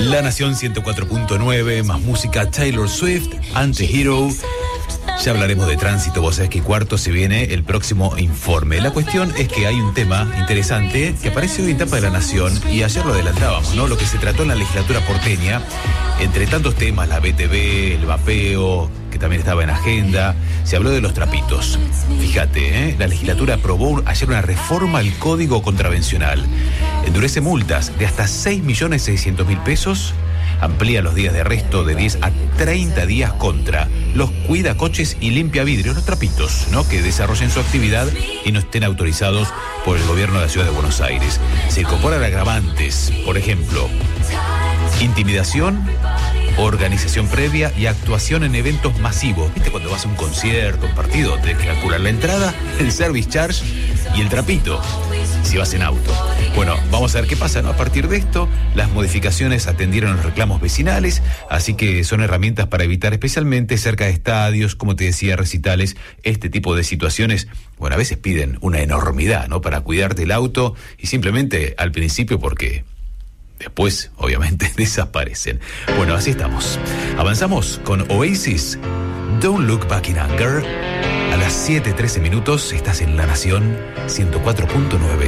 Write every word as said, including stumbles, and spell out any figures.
La Nación ciento cuatro punto nueve, más música, Taylor Swift, Anti-Hero. Ya hablaremos de tránsito, vos sabés que cuarto se viene el próximo informe. La cuestión es que hay un tema interesante que aparece hoy en tapa de La Nación y ayer lo adelantábamos, ¿no? Lo que se trató en la legislatura porteña, entre tantos temas, la B T V, el vapeo, que también estaba en agenda, se habló de los trapitos. Fíjate, ¿eh? La legislatura aprobó ayer una reforma al Código Contravencional. Endurece multas de hasta seis millones seiscientos mil pesos. Amplía los días de arresto de diez a treinta días contra los cuidacoches y limpiavidrios, los trapitos, ¿no? Que desarrollen su actividad y no estén autorizados por el gobierno de la ciudad de Buenos Aires. Se incorporan agravantes, por ejemplo, intimidación, organización previa y actuación en eventos masivos. ¿Viste cuando vas a un concierto, un partido? Tenés que calcular la entrada, el service charge y el trapito, si vas en auto. Bueno, vamos a ver qué pasa, ¿no? A partir de esto, las modificaciones atendieron los reclamos vecinales, así que son herramientas para evitar, especialmente cerca de estadios, como te decía, recitales, este tipo de situaciones. Bueno, a veces piden una enormidad, ¿no? Para cuidarte el auto y simplemente al principio porque después, obviamente, desaparecen. Bueno, así estamos. Avanzamos con Oasis, Don't Look Back in Anger. A las siete trece minutos estás en La Nación ciento cuatro punto nueve.